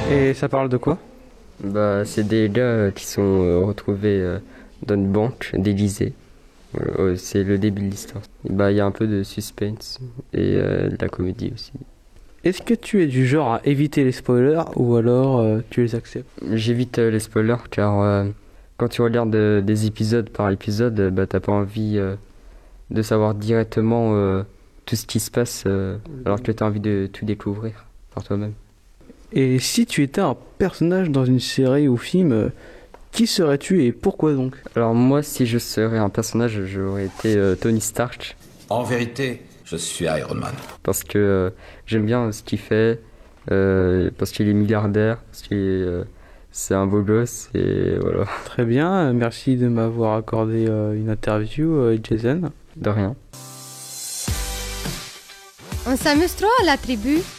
Et ça parle de quoi? C'est des gars qui sont retrouvés dans une banque d'Élysée. C'est le début de l'histoire. Il y a un peu de suspense et de la comédie aussi. Est-ce que tu es du genre à éviter les spoilers ou alors tu les acceptes? J'évite les spoilers car quand tu regardes des épisodes par épisode, t'as pas envie de savoir directement tout ce qui se passe alors que t'as envie de tout découvrir par toi-même. Et si tu étais un personnage dans une série ou film, qui serais-tu et pourquoi donc? Alors moi, si je serais un personnage, j'aurais été Tony Stark En vérité, je suis Iron Man. parce que j'aime bien ce qu'il fait, parce qu'il est milliardaire, parce qu'il est, c'est un beau gosse et voilà, Très bien, merci de m'avoir accordé une interview, Jason. de rien. On s'amuse trop à la tribu.